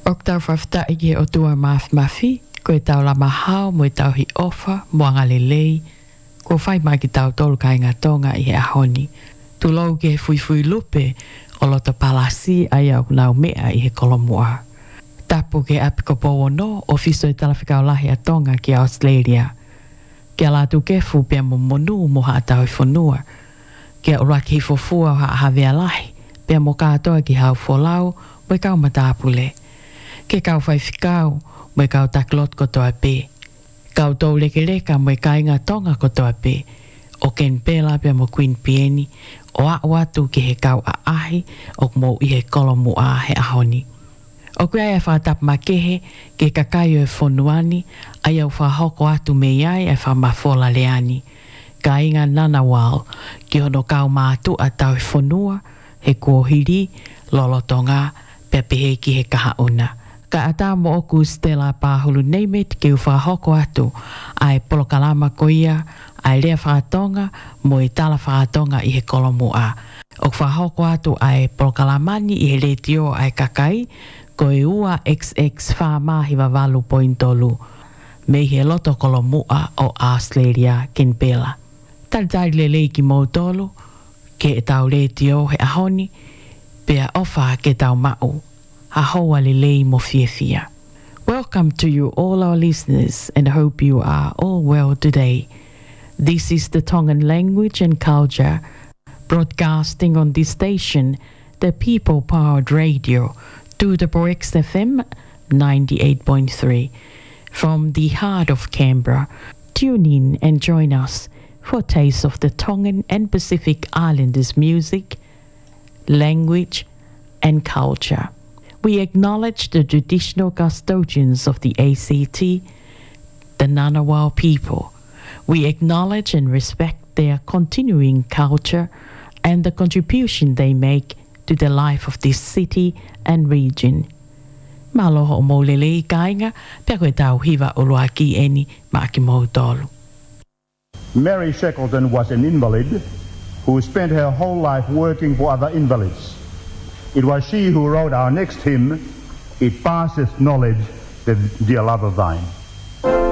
Ok tau whafta i o tua mafi, koe tau la mahao, moe tau hi ofa, moanga lelei, ko whai mai ki tau tolu kai ngā tonga i he ahoni. Tu lau ke fui lupe, o lota palasi ai au nau mea i he kolomua. Tapu ke apiko powo no, o fiso i talawhikau lahi a tonga ki Australia. Kia lātu kefu pia mo monu moha atau i whanua. Kia ura ki fofua ha hawea lahi, pia mo kātoa ki hau folau, moe kau matapule. Ke kau whai whikau, moe kau taklot kotoa pe. Kau tau leke leka moe kai ngā tonga kotoa pe. O ken pēla pia mo Queen Pieni, o a watu ki he kau a ahi, o mo i he kolomu a he ahoni. O kui ai a whātap makehe, ke kakai o e whonuani, ai au whahoko atu me iai e whamafola leani. Ka inga nanawal, ki hono kau mātu a tau e whonua, he kuohiri, lolotonga, pepehe ki he kahauna. Ka ata mo oku Stella Pahulu Neimet ke u whahoko atu, ai polokalama ko ia, ai lea whātonga, mo i tala whātonga i he kolomu a. O whahoko atu ai polokalamani i he letio ai kakai, ko e ua XX whāmahiwa walu pointolu, me he loto kolomua o Australia ken pela. Talitai lelei ki mautolu, ke e tau letio he ahoni, pea ofa ke tau mau, ha hoa lelei mo fiefia. Welcome to you all our listeners and hope you are all well today. This is the Tongan language and culture, broadcasting on this station, the people-powered radio, to the Borex FM 98.3. From the heart of Canberra, tune in and join us for a taste of the Tongan and Pacific Islanders music, language and culture. We acknowledge the traditional custodians of the ACT, the Ngunnawal people. We acknowledge and respect their continuing culture and the contribution they make to the life of this city and region. Maloho o maulelei kainga, pia koe tau hiwa o loa ki eni ma ki mautolu. Mary Shackleton was an invalid who spent her whole life working for other invalids. It was she who wrote our next hymn, It Passeth Knowledge, the Dear Love of Thine.